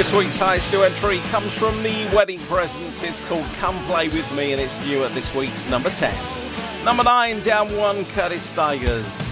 This week's highest new entry comes from the Wedding Presents. It's called Come Play With Me, and it's new at this week's number 10. Number 9, down 1, Curtis Stigers.